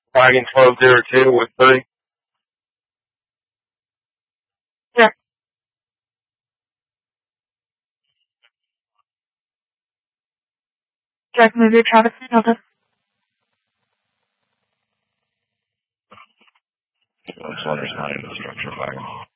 Wagon 1202 with 3. Yeah. Jack, move your Travis Delta. This one is not in the structure wagon.